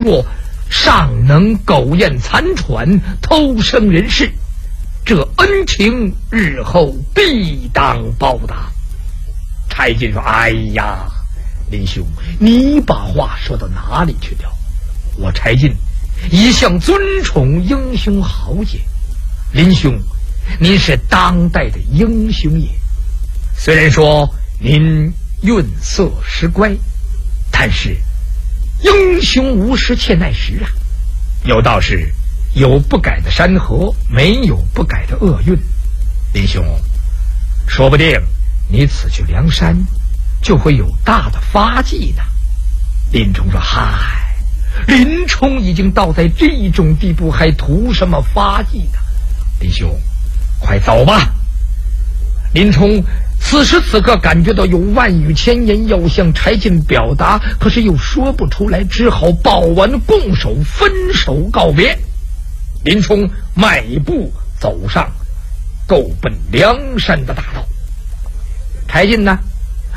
过尚能苟延残喘，偷生人世，这恩情日后必当报答。柴进说：哎呀，林兄，你把话说到哪里去了？我柴进一向尊崇英雄豪杰，林兄您是当代的英雄也。虽然说您运色时乖，但是英雄无时且耐时啊。有道是有不改的山河，没有不改的厄运。林兄，说不定你此去梁山就会有大的发迹呢。林冲说：嗨，林冲已经到在这种地步，还图什么发迹呢？林兄快走吧。林冲此时此刻感觉到有万语千言要向柴进表达，可是又说不出来，只好抱完拱手分手告别。林冲迈步走上够奔梁山的大道。柴进呢